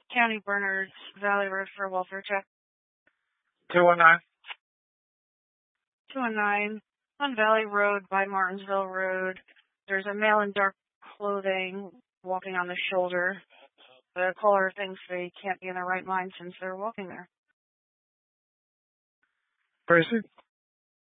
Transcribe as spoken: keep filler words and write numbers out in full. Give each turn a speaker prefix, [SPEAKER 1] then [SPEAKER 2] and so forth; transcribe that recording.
[SPEAKER 1] County Bernards, Valley Road for a welfare check.
[SPEAKER 2] two one nine.
[SPEAKER 1] two one nine, on Valley Road by Martinsville Road. There's a male in dark clothing walking on the shoulder. The caller thinks they can't be in their right mind since they're walking there.
[SPEAKER 2] Tracy?